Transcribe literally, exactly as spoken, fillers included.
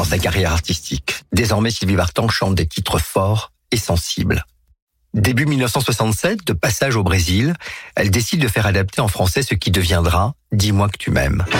dans sa carrière artistique. Désormais, Sylvie Vartan chante des titres forts et sensibles. Début mille neuf cent soixante-sept, de passage au Brésil, elle décide de faire adapter en français ce qui deviendra « Dis-moi que tu m'aimes ».